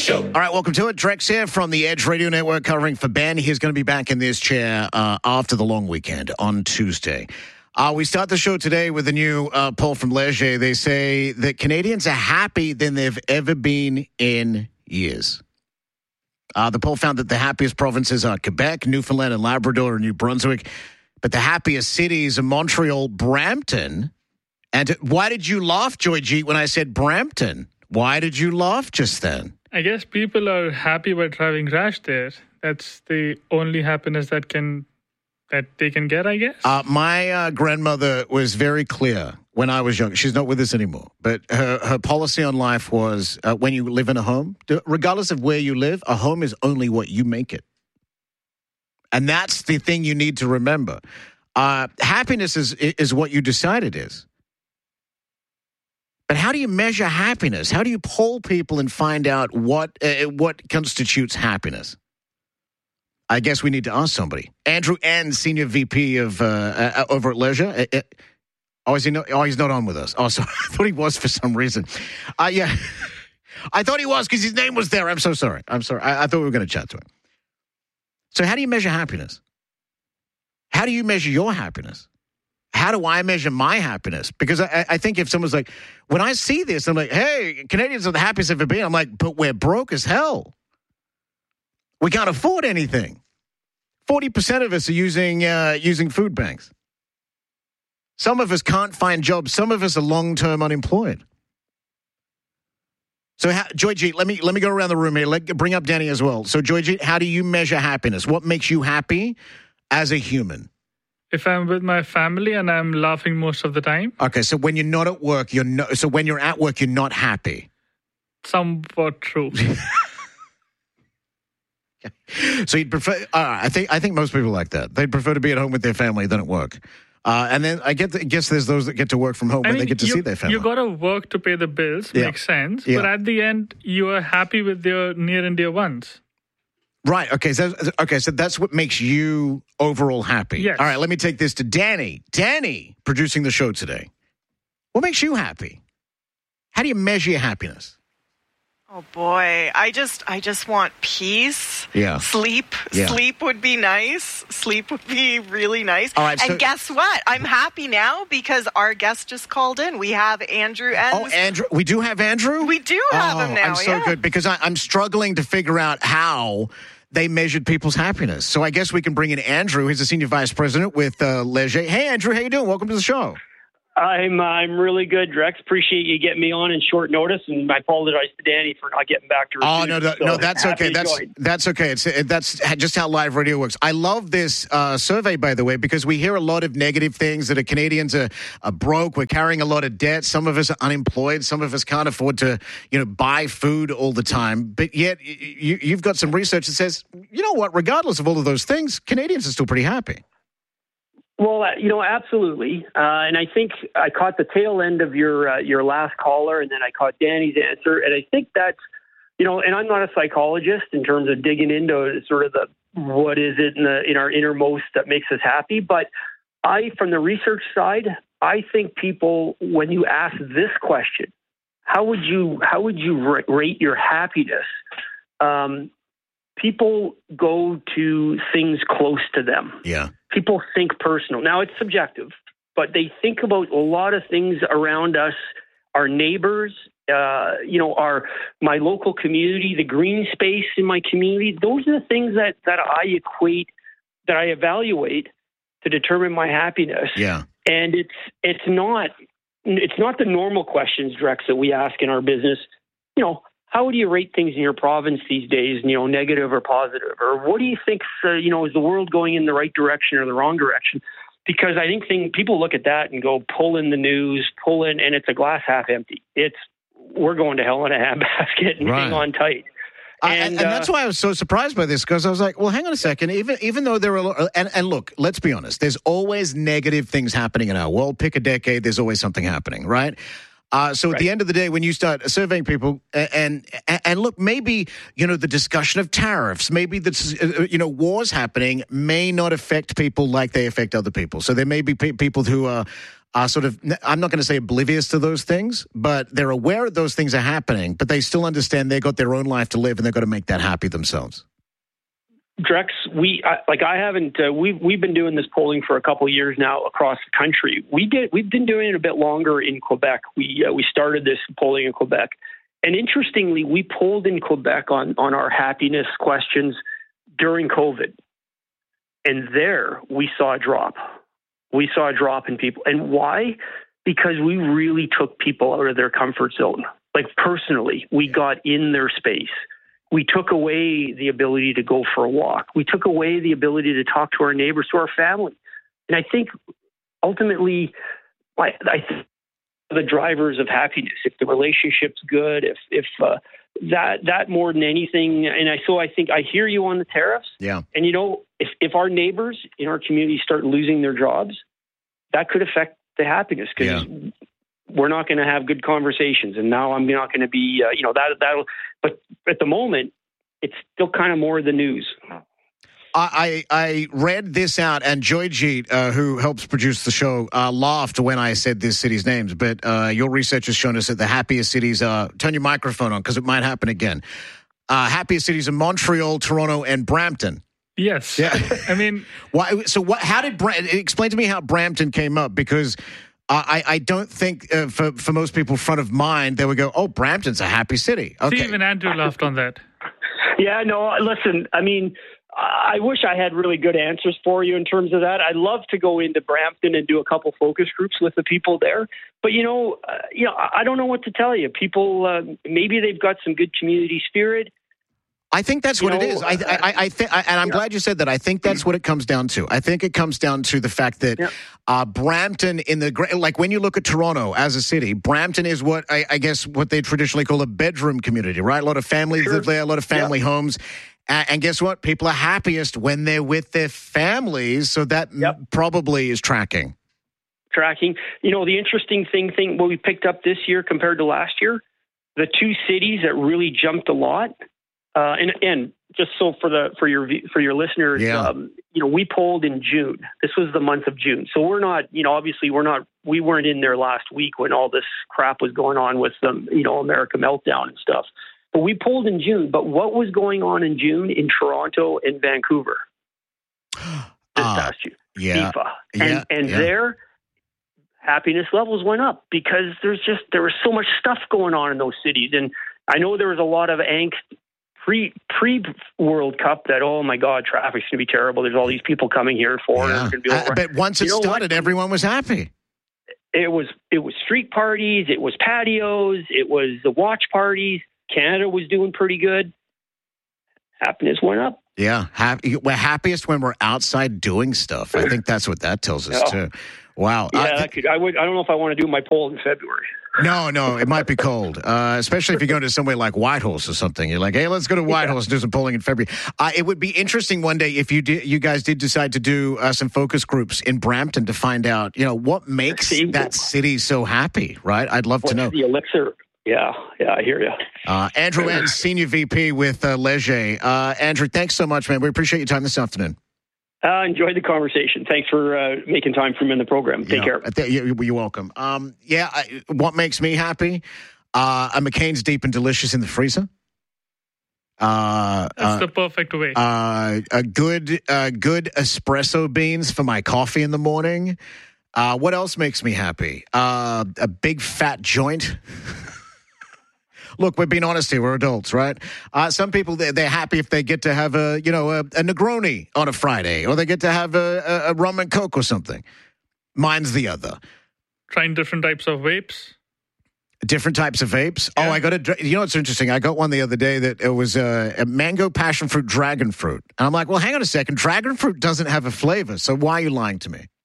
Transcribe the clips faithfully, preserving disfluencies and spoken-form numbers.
Show. All right, welcome to it. Drex here from the Edge Radio Network covering for Ben. He's going to be back in this chair uh, after the long weekend on Tuesday. Uh, we start the show today with a new uh, poll from Leger. They say that Canadians are happier than they've ever been in years. Uh, the poll found that the happiest provinces are Quebec, Newfoundland and Labrador, and New Brunswick. But the happiest cities are Montreal, Brampton. And why did you laugh, Joy G, when I said Brampton? Why did you laugh just then? I guess people are happy by driving rash there. That's the only happiness that can that they can get, I guess. Uh, my uh, grandmother was very clear when I was young. She's not with us anymore. But her, her policy on life was uh, when you live in a home, regardless of where you live, a home is only what you make it. And that's the thing you need to remember. Uh, happiness is is what you decide it is. But how do you measure happiness? How do you poll people and find out what uh, what constitutes happiness? I guess we need to ask somebody. Andrew N., Senior V P of uh, uh, over at Leger. Uh, uh, oh, is he not, oh, he's not on with us. Oh, sorry. I thought he was for some reason. Uh, yeah, I thought he was because his name was there. I'm so sorry. I'm sorry. I, I thought we were going to chat to him. So how do you measure happiness? How do you measure your happiness? How do I measure my happiness? Because I, I think if someone's like, when I see this, I'm like, hey, Canadians are the happiest they've ever been. I'm like, but we're broke as hell. We can't afford anything. forty percent of us are using uh, using food banks. Some of us can't find jobs. Some of us are long-term unemployed. So, how, Joy G, let me let me go around the room here. Let, bring up Danny as well. So, Joy G, how do you measure happiness? What makes you happy as a human? If I'm with my family and I'm laughing most of the time. Okay, so when you're not at work, you're no, so when you're at work, you're not happy. Somewhat true. So you'd prefer? Uh, I think I think most people like that. They'd prefer to be at home with their family than at work. Uh, and then I get the, I guess there's those that get to work from home I and mean, they get to you, see their family. You got to work to pay the bills. Yeah. Makes sense. Yeah. But at the end, you are happy with your near and dear ones. Right. Okay. So okay. So that's what makes you overall happy. Yes. All right. Let me take this to Danny. Danny, producing the show today. What makes you happy? How do you measure your happiness? Oh boy, I just I just want peace. Yeah. Sleep. Yeah. Sleep would be nice. Sleep would be really nice. All right, and so- guess what? I'm happy now because our guest just called in. We have Andrew and Oh, Andrew. We do have Andrew? We do have oh, him now. I'm so yeah. good because I, I'm struggling to figure out how they measured people's happiness. So I guess we can bring in Andrew. He's the senior vice president with uh, Leger. Hey, Andrew, how you doing? Welcome to the show. I'm uh, I'm really good, Drex. Appreciate you getting me on in short notice, and I apologize to Danny for not getting back to her. Oh no, no, so no, that's okay. That's join. that's okay. It's it, that's just how live radio works. I love this uh, survey, by the way, because we hear a lot of negative things that are Canadians are, are broke. We're carrying a lot of debt. Some of us are unemployed. Some of us can't afford to, you know, buy food all the time. But yet, you, you've got some research that says, you know what? Regardless of all of those things, Canadians are still pretty happy. Well, uh, you know, absolutely, uh, and I think I caught the tail end of your uh, your last caller, and then I caught Danny's answer, and I think that's, you know, and I'm not a psychologist in terms of digging into sort of the what is it in the in our innermost that makes us happy, but I, from the research side, I think people, when you ask this question, how would you how would you rate your happiness? Um, people go to things close to them. Yeah. People think personal. Now, it's subjective, but they think about a lot of things around us, our neighbors, uh, you know, our my local community, the green space in my community. Those are the things that, that I equate, that I evaluate to determine my happiness. Yeah. And it's it's not it's not the normal questions, Drex, that we ask in our business. You know, how would you rate things in your province these days, you know, negative or positive? Or what do you think, uh, you know, is the world going in the right direction or the wrong direction? Because I think thing, people look at that and go, pull in the news, pull in, and it's a glass half empty. It's, we're going to hell in a handbasket and Right. hang on tight. And, uh, and, and that's why I was so surprised by this, because I was like, well, hang on a second. Even even though there are, and, and look, let's be honest, there's always negative things happening in our world. Pick a decade, there's always something happening, right? Uh, so at Right. the end of the day, when you start surveying people, and, and and look, maybe, you know, the discussion of tariffs, maybe the, you know, wars happening may not affect people like they affect other people. So there may be pe- people who are are sort of, I'm not going to say oblivious to those things, but they're aware those things are happening, but they still understand they've got their own life to live and they've got to make that happy themselves. Drex, we I, like I haven't. Uh, we've we've been doing this polling for a couple of years now across the country. We did. We've been doing it a bit longer in Quebec. We uh, we started this polling in Quebec, and interestingly, we polled in Quebec on on our happiness questions during COVID, and there we saw a drop. We saw a drop in people, and why? Because we really took people out of their comfort zone. Like personally, we got in their space. We took away the ability to go for a walk. We took away the ability to talk to our neighbors, to our family. And I think ultimately, I, I think the drivers of happiness, if the relationship's good, if if uh, that that more than anything, and I so I think I hear you on the tariffs. Yeah. And you know, if if our neighbors in our community start losing their jobs, that could affect the happiness because. Yeah. We're not going to have good conversations, and now I'm not going to be, uh, you know, that that'll. But at the moment, it's still kind of more the news. I I read this out, and Joy Jeet, uh, who helps produce the show, uh, laughed when I said this city's names. But uh, your research has shown us that the happiest cities are. Turn your microphone on because it might happen again. Uh, happiest cities are Montreal, Toronto, and Brampton. Yes. Yeah. I mean, why? So what? How did Bra- explain to me how Brampton came up? Because Uh, I, I don't think uh, for, for most people front of mind, they would go, oh, Brampton's a happy city. Okay. See, even Andrew laughed on that. Yeah, no, listen, I mean, I wish I had really good answers for you in terms of that. I'd love to go into Brampton and do a couple focus groups with the people there. But, you know, uh, you know, I don't know what to tell you. People, uh, maybe they've got some good community spirit. I think that's what you know, it is. I, I, I think, and I'm yeah. glad you said that. I think that's what it comes down to. I think it comes down to the fact that yeah. uh, Brampton, in the like when you look at Toronto as a city, Brampton is what I, I guess what they traditionally call a bedroom community, right? A lot of families sure. live there, a lot of family yeah. homes, and, and guess what? People are happiest when they're with their families. So that yep. m- probably is tracking. Tracking. You know, the interesting thing, thing what we picked up this year compared to last year, the two cities that really jumped a lot. Uh, and, and just so for the for your for your listeners, yeah. um, you know, we polled in June. This was the month of June, so we're not, you know, obviously we're not, we weren't in there last week when all this crap was going on with the, you know, America meltdown and stuff. But we polled in June. But what was going on in June in Toronto and Vancouver this uh, past June? Yeah, FIFA. yeah, and and yeah. their happiness levels went up because there's just there was so much stuff going on in those cities, and I know there was a lot of angst. Pre pre World Cup that oh my God, traffic's gonna be terrible. There's all these people coming here for yeah. it's gonna be over. Uh, but once it you know started, what? everyone was happy. It was it was street parties, it was patios, it was the watch parties. Canada was doing pretty good. Happiness went up. Yeah, happy, we're happiest when we're outside doing stuff. I think that's what that tells us yeah. too. Wow. Yeah, uh, that could, I would. I don't know if I want to do my poll in February. No, no, it might be cold, uh, especially if you go to somewhere like Whitehorse or something. You're like, hey, let's go to Whitehorse yeah. and do some polling in February. Uh, it would be interesting one day if you did, you guys did decide to do uh, some focus groups in Brampton to find out, you know, what makes See, that city so happy, right? I'd love What's to know. The elixir. Yeah, yeah, I hear you. Uh, Andrew Enns, Senior V P with uh, Leger. Uh, Andrew, thanks so much, man. We appreciate your time this afternoon. Uh, enjoyed the conversation. Thanks for uh, making time for me in the program. Take yeah, care. Th- you're welcome. Um, yeah, I, what makes me happy? Uh, a McCain's Deep and Delicious in the freezer. Uh, That's uh, the perfect way. Uh, a good, uh, good espresso beans for my coffee in the morning. Uh, what else makes me happy? Uh, a big fat joint. Look, we're being honest here. We're adults, right? Uh, some people, they're, they're happy if they get to have a, you know, a, a Negroni on a Friday, or they get to have a, a, a rum and Coke or something. Mine's the other. Trying different types of vapes. Different types of vapes. Yeah. Oh, I got a, you know, what's interesting? I got one the other day that it was a, a mango passion fruit dragon fruit. And I'm like, well, hang on a second. Dragon fruit doesn't have a flavor. So why are you lying to me?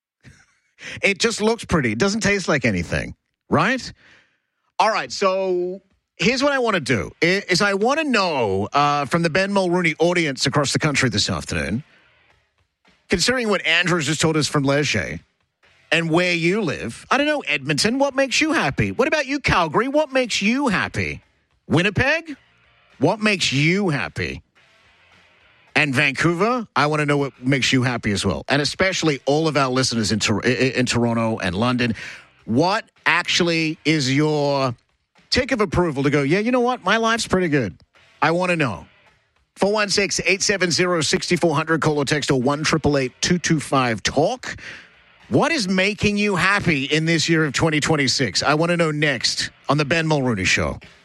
It just looks pretty. It doesn't taste like anything, right? All right. So here's what I want to do is I want to know uh, from the Ben Mulrooney audience across the country this afternoon, considering what Andrews just told us from Leger and where you live. I don't know, Edmonton, what makes you happy? What about you, Calgary? What makes you happy? Winnipeg? What makes you happy? And Vancouver, I want to know what makes you happy as well. And especially all of our listeners in, Tor- in Toronto and London. What actually is your tick of approval to go, yeah, you know what? My life's pretty good. I want to know. four one six, eight seven zero, six four zero zero. Call or text or one eight eight eight, two two five, talk. What is making you happy in this year of twenty twenty-six? I want to know next on the Ben Mulrooney Show.